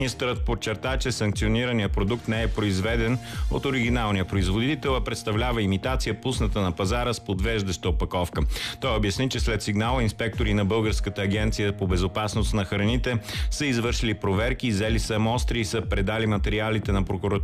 Министърът подчерта, че санкционираният продукт не е произведен от оригиналния производител, а представлява имитация, пусната на пазара с подвеждаща опаковка. Той обясни, че след сигнала инспектори на Българската агенция по безопасност на храните са извършили проверки, взели са мостри и са предали материалите на прокуратурата